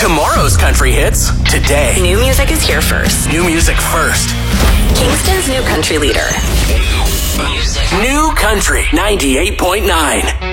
Tomorrow's country hits today. New music is here first. New music first. Kingston's new country leader. New Country 98.9.